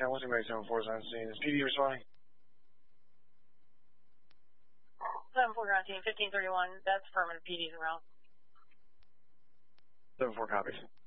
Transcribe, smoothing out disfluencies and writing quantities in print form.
10, what's your 7-4's on scene? Is PD responding? 7-4 ground team, 1531. That's permanent. PD's around. 7-4 copies.